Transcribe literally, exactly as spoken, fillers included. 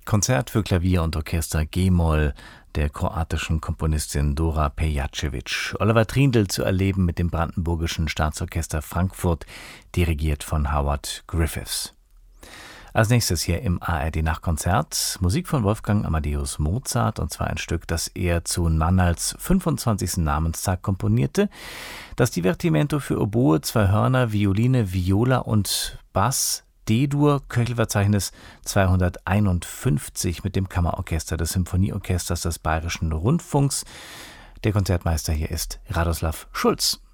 Konzert für Klavier und Orchester G-Moll der kroatischen Komponistin Dora Pejacevic. Oliver Trindl zu erleben mit dem Brandenburgischen Staatsorchester Frankfurt, dirigiert von Howard Griffiths. Als nächstes hier im A R D-Nachtkonzert Musik von Wolfgang Amadeus Mozart, und zwar ein Stück, das er zu Nannals fünfundzwanzigsten Namenstag komponierte. Das Divertimento für Oboe, zwei Hörner, Violine, Viola und Bass, D-Dur, Köchelverzeichnis zweihunderteinundfünfzig mit dem Kammerorchester des Symphonieorchesters des Bayerischen Rundfunks. Der Konzertmeister hier ist Radoslav Schulz.